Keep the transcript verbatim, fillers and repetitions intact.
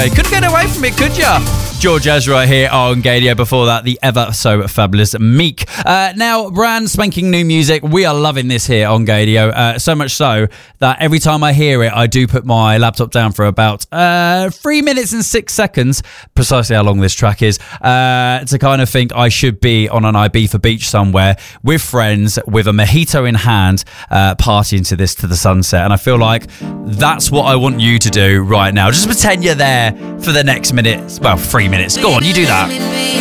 Couldn't get away from it, could ya? George Ezra here on Gadio. Before that, the ever so fabulous Meek. Uh, now, brand spanking new music. We are loving this here on Gadio. Uh, so much so that every time I hear it, I do put my laptop down for about uh, three minutes and six seconds, precisely how long this track is, uh, to kind of think I should be on an Ibiza beach somewhere with friends with a mojito in hand, uh, partying to this to the sunset. And I feel like that's what I want you to do right now. Just pretend you're there for the next minute. Well, three minutes. Go on, you do that.